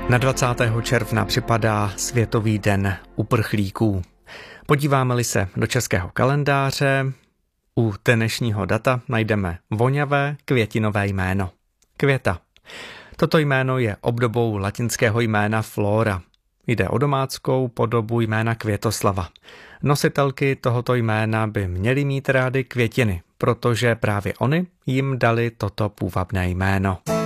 Na 20. června připadá Světový den uprchlíků. Podíváme-li se do českého kalendáře, u dnešního data najdeme voňavé květinové jméno. Květa. Toto jméno je obdobou latinského jména Flora. Jde o domáckou podobu jména Květoslava. Nositelky tohoto jména by měly mít rády květiny, protože právě oni jim dali toto půvabné jméno.